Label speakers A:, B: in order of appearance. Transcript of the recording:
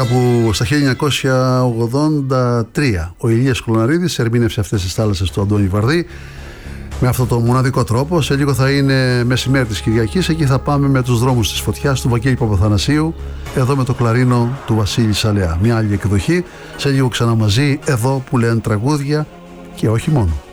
A: Κάπου στα 1983 ο Ηλίας Κλωναρίδης ερμήνευσε αυτές τις θάλασσες του Αντώνη Βαρδί με αυτό το μοναδικό τρόπο. Σε λίγο θα είναι μεσημέρι της Κυριακής. Εκεί θα πάμε με τους δρόμους της φωτιάς του Βαγγέλη Παπαθανασίου, εδώ με το κλαρίνο του Βασίλη Σαλέα. Μια άλλη εκδοχή. Σε λίγο ξανά μαζί, εδώ που λένε τραγούδια και όχι μόνο.